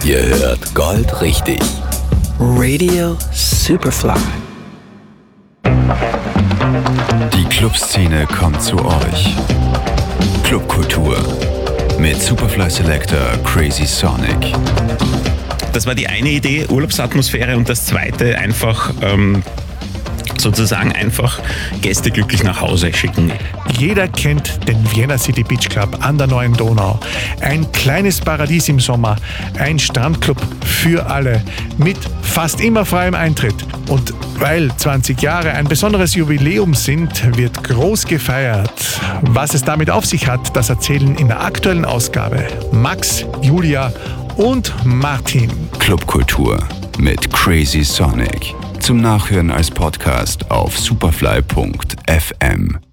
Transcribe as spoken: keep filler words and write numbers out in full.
Ihr hört Gold richtig. Radio Superfly. Die Clubszene kommt zu euch. Clubkultur mit Superfly Selector Crazy Sonic. Das war die eine Idee, Urlaubsatmosphäre, und das zweite einfach ähm, sozusagen einfach Gäste glücklich nach Hause schicken. Jeder kennt den Vienna City Beach Club an der Neuen Donau. Ein kleines Paradies im Sommer, ein Strandclub für alle mit fast immer freiem Eintritt. Und weil zwanzig Jahre ein besonderes Jubiläum sind, wird groß gefeiert. Was es damit auf sich hat, das erzählen in der aktuellen Ausgabe Max, Julia und Martin. Clubkultur mit Crazy Sonic. Zum Nachhören als Podcast auf superfly punkt f m.